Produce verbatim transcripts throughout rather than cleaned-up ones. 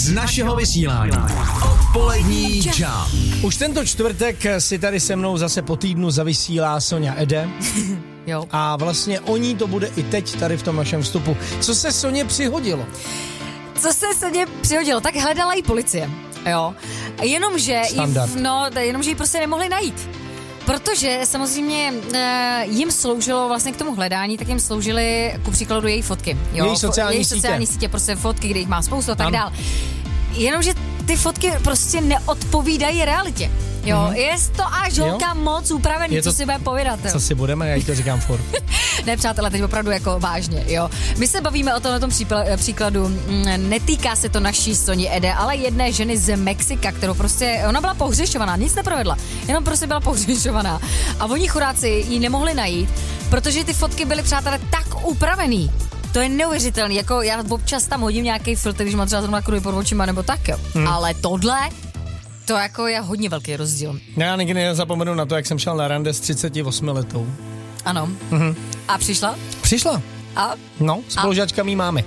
z našeho vysílání. Odpolední čau. Už tento čtvrtek si tady se mnou zase po týdnu zavysílá Sonja Ede. Jo. A vlastně o ní to bude i teď tady v tom našem vstupu. Co se Soně přihodilo? Co se Soně přihodilo? Tak hledala i policie, jo. Jenomže jí, no, jenomže jí prostě nemohli najít. Protože samozřejmě e, jim sloužilo vlastně k tomu hledání, tak jim sloužily ku příkladu její fotky. Jo? Její sociální, její sítě. sociální sítě, prostě fotky, kde jich má spoustu a tak dál. Jenomže ty fotky prostě neodpovídají realitě. Jo, mm-hmm. je to až holka moc upravený, to, co si bude povídat. Jo. Co si budeme, já jí to říkám furt. Ne, přátelé, teď opravdu jako vážně, jo. My se bavíme o tomhle příkladu, netýká se to naší Soni Ede, ale jedné ženy z Mexika, kterou prostě, ona byla pohřešovaná, nic neprovedla, jenom prostě byla pohřešovaná. A oni chudáci ji nemohli najít, protože ty fotky byly, přátelé, tak upravený. To je neuvěřitelný, jako já občas tam hodím nějaký filtr, když mám třeba zrovna kruhy pod očima, nebo tak, jo. Hmm. Ale tohle, to jako je hodně velký rozdíl. Já nikdy nezapomenu na to, jak jsem šel na rande s třicet osm letou. Ano. Mhm. A přišla? Přišla. A? No, spolužačka mý mámy.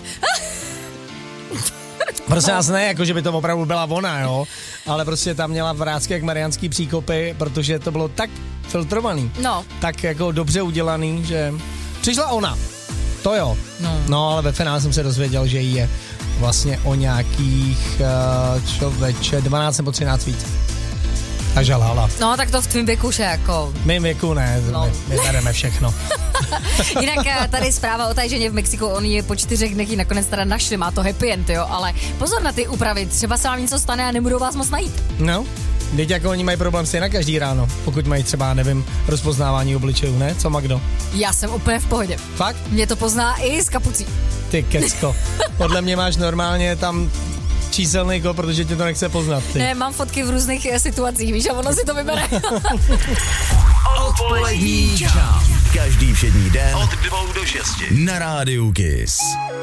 Prostě nás ne, jako že by to opravdu byla ona, jo, ale prostě tam měla vrásky jak mariánský příkopy, protože to bylo tak filtrovaný, no. tak jako dobře udělaný, že přišla ona, to jo, no, no ale ve finále jsem se dozvěděl, že jí je vlastně o nějakých uh, člověče dvanáct nebo třináct víc. A žalala. No, tak to v tvým věku už je jako... V mým věku ne, no. my, my bereme všechno. Jinak tady zpráva o té ženě v Mexiku, oni je po čtyřech dnech ji nakonec teda našli, má to happy end, jo, ale pozor na ty úpravy, třeba se vám něco stane a nebudou vás moc najít. No, teď jako oni mají problém stejně na každý ráno, pokud mají třeba, nevím, rozpoznávání obličejů, ne? Co Magdo? Já jsem úplně v pohodě. Fakt? Mě to pozná i z kapucí. Ty kecko, podle mě máš normálně tam číselný kód, protože tě to nechce poznat. Ty. Ne, mám fotky v různých situacích, víš, a ono si to vybere. Odpolední čau. Každý všední den od dvou do šesti na rádiu Kiss.